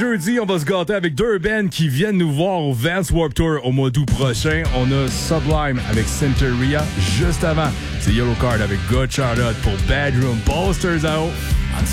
jeudi, on va se gâter avec deux bands qui viennent nous voir au Vans Warped Tour au mois d'août prochain. On a Sublime avec Centuria. Juste avant, c'est Yellow Card avec God Charlotte pour Bedroom Posters out.